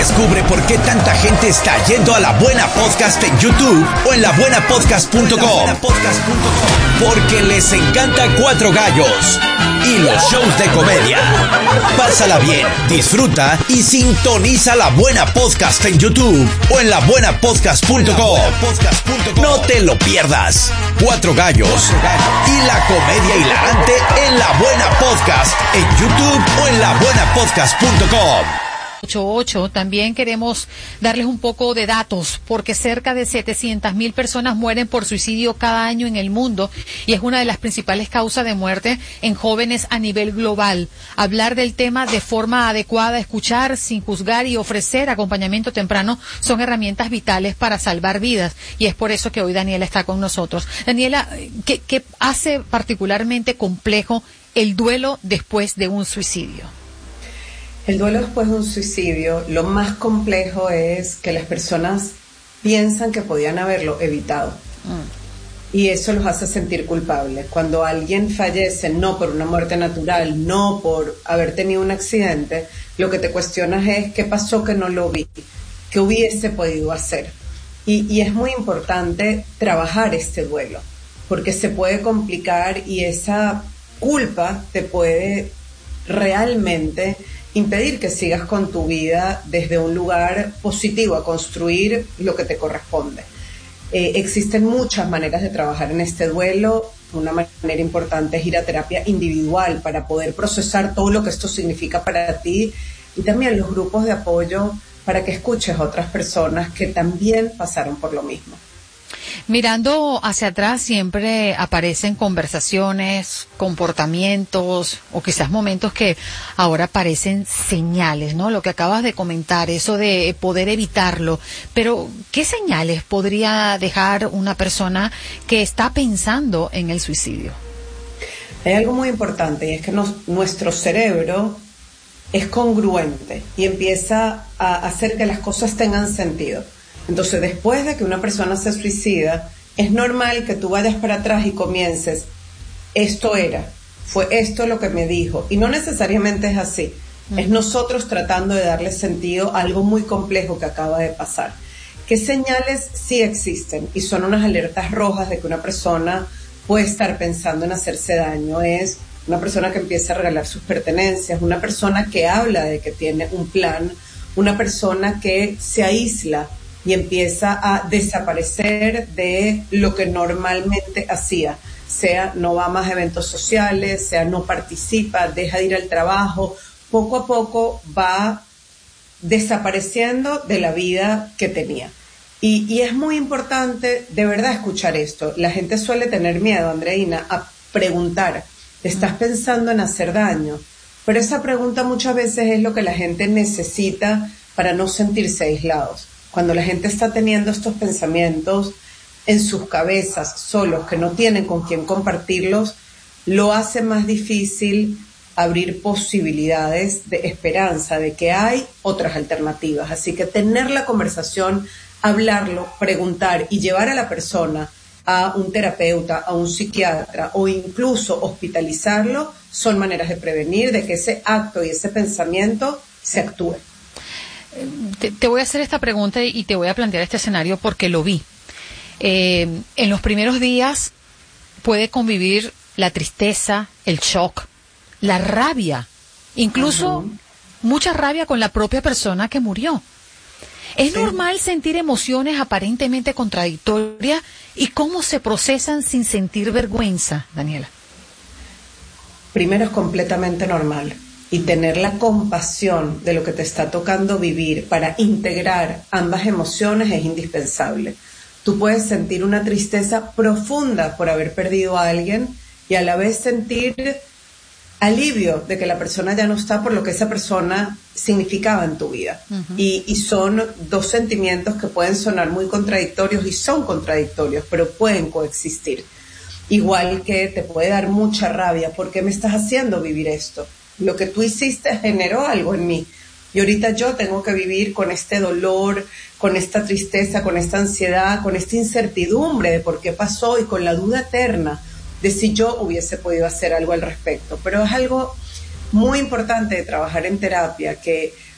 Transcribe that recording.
Descubre por qué tanta gente está yendo a La Buena Podcast en YouTube o en labuenapodcast.com. Porque les encanta Cuatro Gallos y los shows de comedia. Pásala bien, disfruta y sintoniza La Buena Podcast en YouTube o en labuenapodcast.com. No te lo pierdas. Cuatro Gallos y la comedia hilarante en La Buena Podcast en YouTube o en labuenapodcast.com. 88. También queremos darles un poco de datos, porque cerca de 700,000 personas mueren por suicidio cada año en el mundo y es una de las principales causas de muerte en jóvenes a nivel global. Hablar del tema de forma adecuada, escuchar sin juzgar y ofrecer acompañamiento temprano son herramientas vitales para salvar vidas, y es por eso que hoy Daniela está con nosotros. Daniela, ¿qué hace particularmente complejo el duelo después de un suicidio? El duelo después de un suicidio, lo más complejo es que las personas piensan que podían haberlo evitado. Y eso los hace sentir culpables. Cuando alguien fallece, no por una muerte natural, no por haber tenido un accidente, lo que te cuestionas es qué pasó que no lo vi, qué hubiese podido hacer. Y es muy importante trabajar este duelo, porque se puede complicar y esa culpa te puede realmente impedir que sigas con tu vida desde un lugar positivo, a construir lo que te corresponde. Existen muchas maneras de trabajar en este duelo. Una manera importante es ir a terapia individual para poder procesar todo lo que esto significa para ti, y también los grupos de apoyo para que escuches a otras personas que también pasaron por lo mismo. Mirando hacia atrás siempre aparecen conversaciones, comportamientos o quizás momentos que ahora parecen señales, ¿no? Lo que acabas de comentar, eso de poder evitarlo. Pero, ¿qué señales podría dejar una persona que está pensando en el suicidio? Hay algo muy importante, y es que nuestro cerebro es congruente y empieza a hacer que las cosas tengan sentido. Entonces, después de que una persona se suicida, es normal que tú vayas para atrás y comiences, fue esto lo que me dijo, y no necesariamente es así. Es nosotros tratando de darle sentido a algo muy complejo que acaba de pasar. ¿Qué señales sí existen? Y son unas alertas rojas de que una persona puede estar pensando en hacerse daño. Es una persona que empieza a regalar sus pertenencias, una persona que habla de que tiene un plan, una persona que se aísla y empieza a desaparecer de lo que normalmente hacía, sea no va a más eventos sociales, sea no participa, deja de ir al trabajo, poco a poco va desapareciendo de la vida que tenía. Y es muy importante de verdad escuchar esto. La gente suele tener miedo, Andreina, a preguntar, ¿estás pensando en hacer daño? Pero esa pregunta muchas veces es lo que la gente necesita para no sentirse aislados. Cuando la gente está teniendo estos pensamientos en sus cabezas solos, que no tienen con quién compartirlos, lo hace más difícil abrir posibilidades de esperanza, de que hay otras alternativas. Así que tener la conversación, hablarlo, preguntar y llevar a la persona a un terapeuta, a un psiquiatra o incluso hospitalizarlo, son maneras de prevenir de que ese acto y ese pensamiento se actúe. Te voy a hacer esta pregunta y te voy a plantear este escenario porque lo vi. En los primeros días puede convivir la tristeza, el shock, la rabia, incluso mucha rabia con la propia persona que murió. ¿Es normal sentir emociones aparentemente contradictorias y cómo se procesan sin sentir vergüenza, Daniela? Primero, es completamente normal. Y tener la compasión de lo que te está tocando vivir para integrar ambas emociones es indispensable. Tú puedes sentir una tristeza profunda por haber perdido a alguien y a la vez sentir alivio de que la persona ya no está por lo que esa persona significaba en tu vida. Y son dos sentimientos que pueden sonar muy contradictorios y son contradictorios, pero pueden coexistir. Igual que te puede dar mucha rabia, ¿por qué me estás haciendo vivir esto? Lo que tú hiciste generó algo en mí y ahorita yo tengo que vivir con este dolor, con esta tristeza, con esta ansiedad, con esta incertidumbre de por qué pasó y con la duda eterna de si yo hubiese podido hacer algo al respecto. Pero es algo muy importante de trabajar en terapia, que